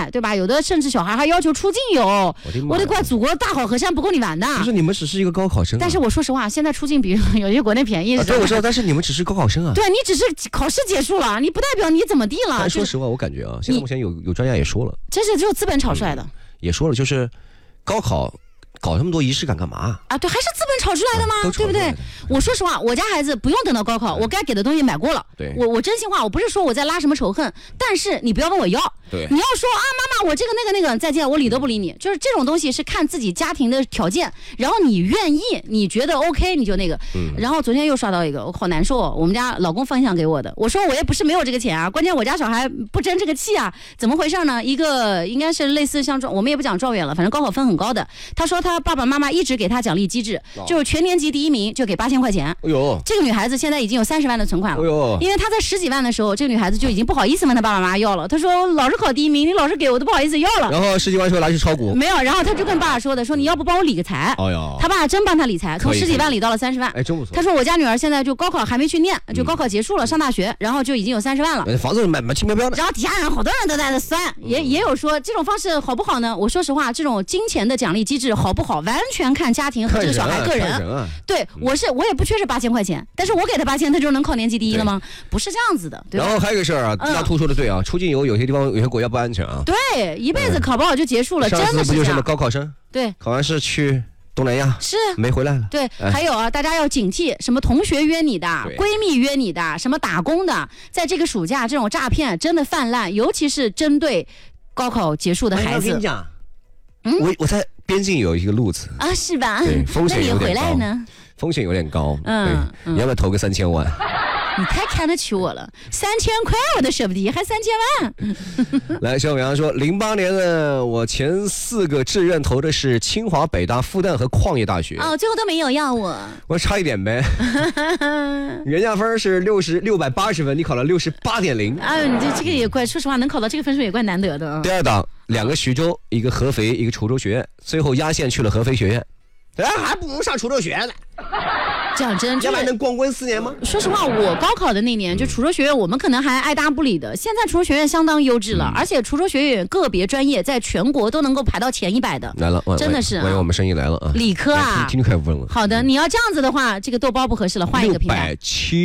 菜，对吧？有的甚至小孩还要求出境游，我得怪祖国大好河山不够你玩的。 不是你们只是一个高考生， 但是我说实话，现在出境比有些国内便宜。 对，我知道，但是你们只是高考生啊。 对，你只是考试结束了，你不代表你怎么地了。 说实话，我感觉啊，现在目前有专家也说了， 这是只有资本炒出来的。 也说了，就是高考搞这么多仪式感干嘛啊？对，还是资本炒出来的吗？对不对？我说实话，我家孩子不用等到高考，我该给的东西买过了。 对， 我真心话，我不是说我在拉什么仇恨，但是你不要问我要。 对， 你要说啊，妈妈，我这个那个再见，我理都不理你。就是这种东西是看自己家庭的条件，然后你愿意，你觉得 OK， 你就那个。然后昨天又刷到一个，我好难受哦。我们家老公分享给我的，我说我也不是没有这个钱啊，关键我家小孩不争这个气啊，怎么回事呢？一个应该是类似像我们也不讲状元了，反正高考分很高的。他说他爸爸妈妈一直给他奖励机制，就是全年级第1名就给8000块钱。 哎呦， 这个女孩子现在已经有30万的存款了。 哎呦， 因为她在10几万的时候，这个女孩子就已经不好意思问她爸爸妈妈要了。她说老是考第1名，你老是给我都不好意思要了。 然后10几万说拿去炒股， 没有，然后她就跟爸爸说的，说你要不帮我理个财。 哎呦， 他爸真帮她理财，从10几万理到了30万。 哎，真不错。 他说我家女儿现在就高考还没去念，就高考结束了，上大学，然后就已经有30万了。 房子买轻飘飘的。 然后底下人好多人都在那酸，也有说这种方式好不好呢？我说实话，这种金钱的奖励机制好不好，完全看家庭和这个小孩个人。对，我也不缺这8000块钱，但是我给他8000，他就能考年级第1了吗？不是这样子的，对吧？ 然后还有一个事儿啊，大兔说的对啊，出境游有些地方有些国家不安全啊。 对，一辈子考不好就结束了，真的是这样。 上次不就是高考生？ 对， 考完试去东南亚是没回来了。 对，还有啊，大家要警惕，什么同学约你的、闺蜜约你的、什么打工的，在这个暑假这种诈骗真的泛滥，尤其是针对高考结束的孩子。 我跟你讲，我在边境有一个路子啊，是吧？ 对，风险有点高。 那你回来呢？ 风险有点高，你要不要投个3000万？ 你太看得起我了，3000块我都舍不得，还3000万。 来，小伟阳说，08年的我前4个志愿投的是清华、北大、复旦和矿业大学。 哦，最后都没有要我。 我差一点呗。人家分是680分，你考了68.0。 哎，你这个也怪，说实话，能考到这个分数也怪难得的。 第二档2个徐州，一个合肥，一个滁州学院，最后压线去了合肥学院。还不如上滁州学院呢。 讲真， 要不然能光棍4年吗？ 说实话，我高考的那年，就滁州学院，我们可能还爱答不理的。现在滁州学院相当优质了，而且滁州学院个别专业在全国都能够排到前100的。 来了， 真的是。 万一我们生意来了啊！ 理科啊， 听就开始问了。 好的，你要这样子的话，这个豆包不合适了，换一个平台。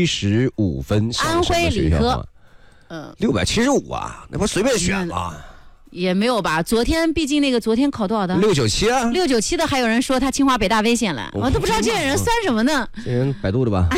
675分， 安徽理科。 675啊，那不随便选吗？ 也没有吧，昨天考多少的 ？697啊 ，697的还有人说他清华北大危险了，我都不知道这些人算什么呢？ 这人百度的吧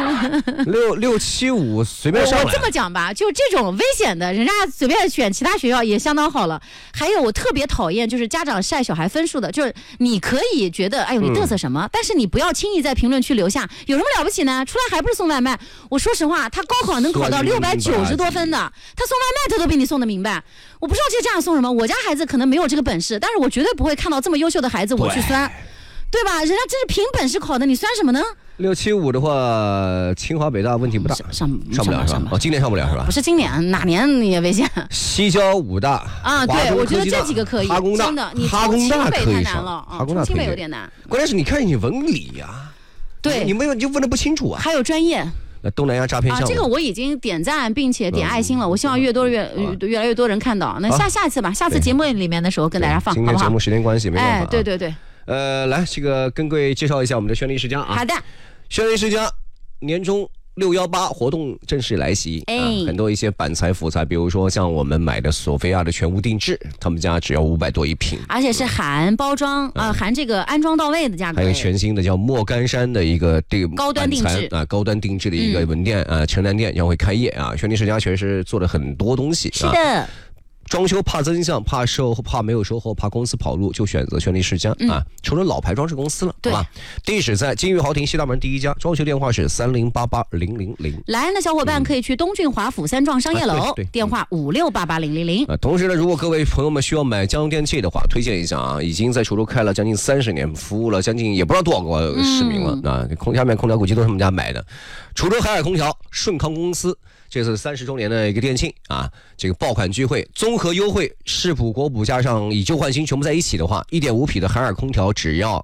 ？675随便上来。 我这么讲吧，就这种危险的，人家随便选其他学校也相当好了。还有我特别讨厌就是家长晒小孩分数的，就是你可以觉得哎呦你嘚瑟什么，但是你不要轻易在评论区留下有什么了不起呢？出来还不是送外卖？我说实话，他高考能考到690多分的，他送外卖他都比你送的明白。我不知道这家长送什么，我家孩子可能没有这个本事，但是我绝对不会看到这么优秀的孩子我去酸，对吧？人家这是凭本事考的，你酸什么呢 ？675的话，清华北大问题不大，上不了是吧？哦，今年上不了是吧？ 不是今年，哪年也危险。 西交武大啊，对，我觉得这几个可以， 哈工大， 真的，你哈工大可以上了， 哈工大清北有点难。 关键是你看你文理呀， 对， 你们就问的不清楚啊。 还有专业。 那东南亚诈骗项目， 这个我已经点赞并且点爱心了，我希望越来越多人看到。那下一次吧，下次节目里面的时候跟大家放，好不好？ 今天节目时间关系没办法。 对对对。 来，这个跟各位介绍一下我们的绚丽世家啊。 好的。 绚丽世家年终618活动正式来袭，很多一些板材辅材，比如说像我们买的索菲亚的全屋定制，他们家只要500多一瓶， 而且是含包装含这个安装到位的价格。 还有全新的叫莫干山的一个高端定制高端定制的一个门店城南店将会开业啊。绚丽世家确实做了很多东西， 是的。 装修怕增项，怕售后，怕没有售后，怕公司跑路，就选择绚丽世家啊！除了老牌装饰公司了，对吧？地址在金域豪庭西大门第1家，装修电话是30880000。 来人的小伙伴可以去东骏华府3幢商业楼，电话56880000。 同时呢，如果各位朋友们需要买家用电器的话，推荐一下啊！已经在滁州开了将近30年，服务了将近也不知道多少个市民了啊！空调估计都是他们家买的，滁州海尔空调顺康公司。这次30周年的一个店庆啊，这个爆款聚会，综合优惠，市补国补加上以旧换新全部在一起的话，1.5匹的海尔空调只要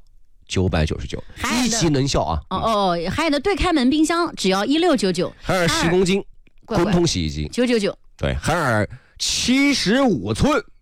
999，一期能效啊！ 海尔的对开门冰箱只要1699， 海尔10公斤滚筒洗衣机 999， 对，海尔75寸。